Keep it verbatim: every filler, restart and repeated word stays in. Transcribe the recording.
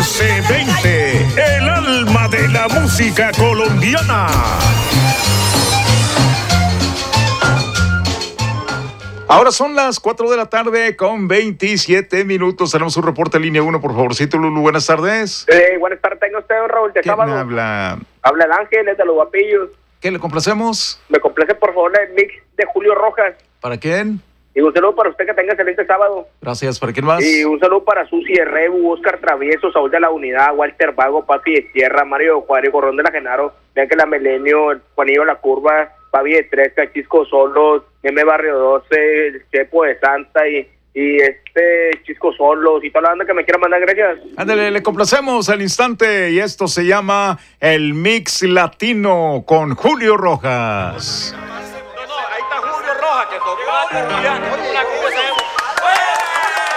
once veinte, el alma de la música colombiana. Ahora son las cuatro de la tarde con veintisiete minutos. Tenemos un reporte en línea uno, por favorcito, Lulu. Buenas tardes. Eh, buenas tardes, tenga usted, don Raúl, de ¿Quién sábado. habla? Habla el Ángel, es de los Guapillos. ¿Qué le complacemos? Me complace, por favor, el mix de Julio Rojas. ¿Para quién? Y un saludo para usted, que tenga excelente sábado. Gracias. ¿Para quién más? Y un saludo para Susi de Rebu, Oscar Travieso, Saúl de la Unidad, Walter Vago, Papi de Tierra, Mario Juárez, Gorrón de la Genaro, Bianca la Melenio, Juanillo La Curva, Pavi de Tresca, Chisco Solos, M Barrio doce, el Chepo de Santa y, y este Chisco Solos y toda la banda que me quiera mandar, gracias. Ándale, le complacemos al instante y esto se llama el Mix Latino con Julio Rojas. No, no, ahí está Julio Rojas, que tocó una cumbia, una cumbia se llama